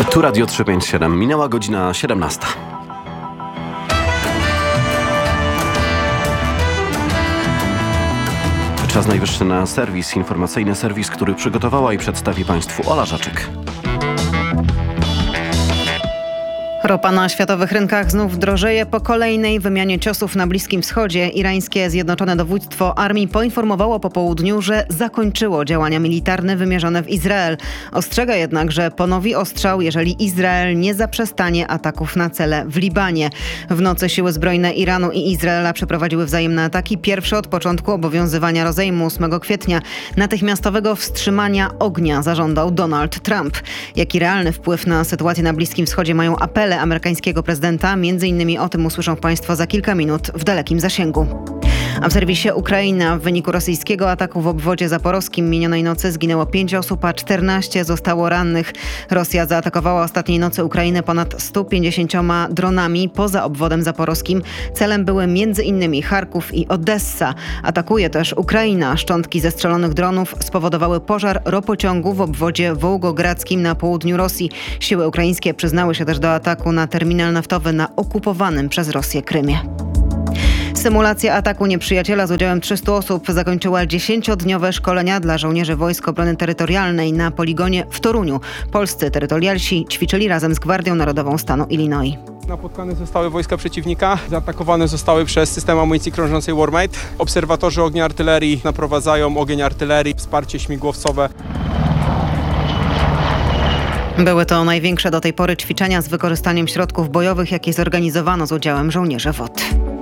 Tu Radio 357. Minęła godzina 17. Czas najwyższy na serwis informacyjny, serwis, który przygotowała i przedstawi Państwu Ola Żaczyk. Ropa na światowych rynkach znów drożeje po kolejnej wymianie ciosów na Bliskim Wschodzie. Irańskie Zjednoczone Dowództwo Armii poinformowało po południu, że zakończyło działania militarne wymierzone w Izrael. Ostrzega jednak, że ponowi ostrzał, jeżeli Izrael nie zaprzestanie ataków na cele w Libanie. W nocy siły zbrojne Iranu i Izraela przeprowadziły wzajemne ataki, pierwsze od początku obowiązywania rozejmu 8 kwietnia. Natychmiastowego wstrzymania ognia zażądał Donald Trump. Jaki realny wpływ na sytuację na Bliskim Wschodzie mają apele amerykańskiego prezydenta? Między innymi o tym usłyszą Państwo za kilka minut w dalekim zasięgu. A w serwisie Ukraina w wyniku rosyjskiego ataku w obwodzie zaporowskim minionej nocy zginęło 5 osób, a 14 zostało rannych. Rosja zaatakowała ostatniej nocy Ukrainę ponad 150 dronami poza obwodem zaporowskim. Celem były m.in. Charków i Odessa. Atakuje też Ukraina. Szczątki zestrzelonych dronów spowodowały pożar ropociągu w obwodzie wołgogradzkim na południu Rosji. Siły ukraińskie przyznały się też do ataku na terminal naftowy na okupowanym przez Rosję Krymie. Symulacja ataku nieprzyjaciela z udziałem 300 osób zakończyła 10-dniowe szkolenia dla żołnierzy Wojsk Obrony Terytorialnej na poligonie w Toruniu. Polscy terytorialsi ćwiczyli razem z Gwardią Narodową stanu Illinois. Napotkane zostały wojska przeciwnika, zaatakowane zostały przez system amunicji krążącej Warmate. Obserwatorzy ognia artylerii naprowadzają ogień artylerii, wsparcie śmigłowcowe. Były to największe do tej pory ćwiczenia z wykorzystaniem środków bojowych, jakie zorganizowano z udziałem żołnierzy WOT.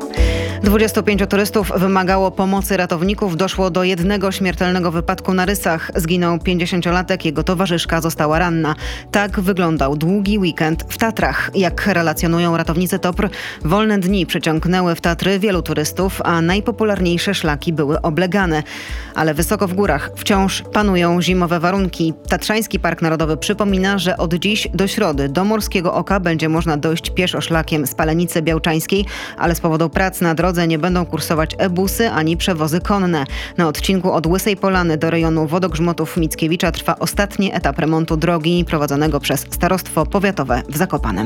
25 turystów wymagało pomocy ratowników. Doszło do jednego śmiertelnego wypadku na Rysach. Zginął 50-latek, jego towarzyszka została ranna. Tak wyglądał długi weekend w Tatrach. Jak relacjonują ratownicy TOPR, wolne dni przyciągnęły w Tatry wielu turystów, a najpopularniejsze szlaki były oblegane. Ale wysoko w górach wciąż panują zimowe warunki. Tatrzański Park Narodowy przypomina, że od dziś do środy do Morskiego Oka będzie można dojść pieszo szlakiem z Palenicy Białczańskiej, ale z powodu prac na drodze nie będą kursować e-busy ani przewozy konne. Na odcinku od Łysej Polany do rejonu Wodogrzmotów Mickiewicza trwa ostatni etap remontu drogi prowadzonego przez Starostwo Powiatowe w Zakopanem.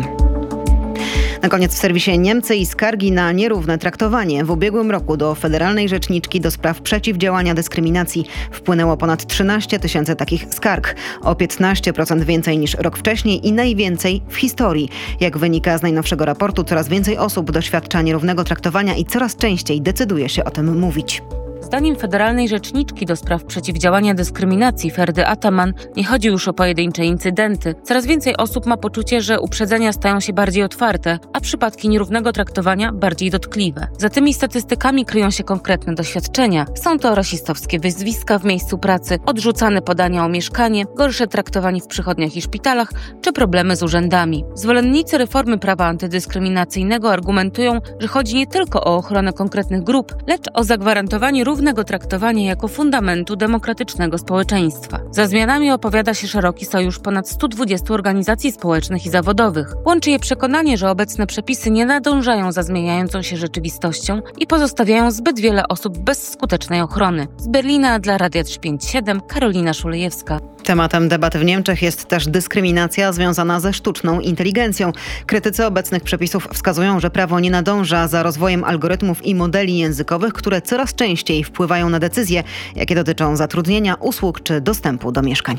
Na koniec w serwisie Niemcy i skargi na nierówne traktowanie. W ubiegłym roku do Federalnej Rzeczniczki do spraw przeciwdziałania dyskryminacji wpłynęło ponad 13 000 takich skarg. O 15% więcej niż rok wcześniej i najwięcej w historii. Jak wynika z najnowszego raportu, coraz więcej osób doświadcza nierównego traktowania i coraz częściej decyduje się o tym mówić. Zdaniem Federalnej Rzeczniczki do spraw przeciwdziałania dyskryminacji Ferdy Ataman nie chodzi już o pojedyncze incydenty. Coraz więcej osób ma poczucie, że uprzedzenia stają się bardziej otwarte, a przypadki nierównego traktowania bardziej dotkliwe. Za tymi statystykami kryją się konkretne doświadczenia. Są to rasistowskie wyzwiska w miejscu pracy, odrzucane podania o mieszkanie, gorsze traktowanie w przychodniach i szpitalach, czy problemy z urzędami. Zwolennicy reformy prawa antydyskryminacyjnego argumentują, że chodzi nie tylko o ochronę konkretnych grup, lecz o zagwarantowanie równego traktowania jako fundamentu demokratycznego społeczeństwa. Za zmianami opowiada się szeroki sojusz ponad 120 organizacji społecznych i zawodowych. Łączy je przekonanie, że obecne przepisy nie nadążają za zmieniającą się rzeczywistością i pozostawiają zbyt wiele osób bez skutecznej ochrony. Z Berlina dla Radia 357 Karolina Szulejewska. Tematem debaty w Niemczech jest też dyskryminacja związana ze sztuczną inteligencją. Krytycy obecnych przepisów wskazują, że prawo nie nadąża za rozwojem algorytmów i modeli językowych, które coraz częściej wpływają na decyzje, jakie dotyczą zatrudnienia, usług czy dostępu do mieszkań.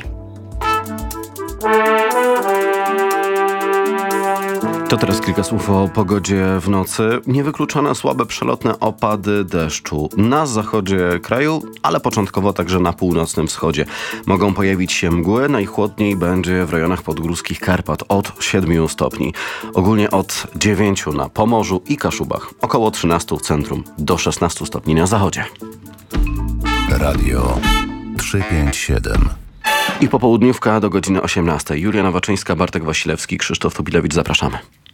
To teraz kilka słów o pogodzie w nocy. Niewykluczone słabe przelotne opady deszczu na zachodzie kraju, ale początkowo także na północnym wschodzie. Mogą pojawić się mgły, najchłodniej będzie w rejonach podgórskich Karpat od 7 stopni. Ogólnie od 9 na Pomorzu i Kaszubach, około 13 w centrum, do 16 stopni na zachodzie. Radio 357. I popołudniówka do godziny 18. Julia Nowaczyńska, Bartek Wasilewski, Krzysztof Tubilewicz, zapraszamy.